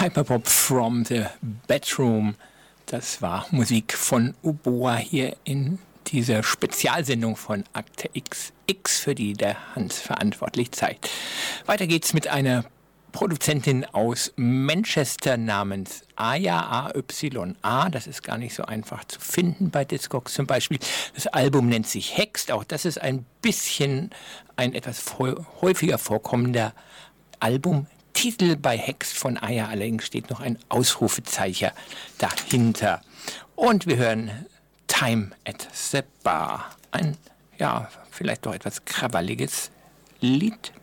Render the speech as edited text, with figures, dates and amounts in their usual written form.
Hyperpop from the Bedroom. Das war Musik von Uboa hier in dieser Spezialsendung von Akte XX, für die der Hans verantwortlich zeigt. Weiter geht's mit einer Produzentin aus Manchester namens Aya, AYA. Das ist gar nicht so einfach zu finden bei Discogs zum Beispiel. Das Album nennt sich Hext. Auch das ist ein bisschen ein etwas häufiger vorkommender Albumtitel. Bei Hext von Aya allerdings steht noch ein Ausrufezeichen dahinter. Und wir hören Time at the Bar. Ein, ja, vielleicht doch etwas krawalliges Lied.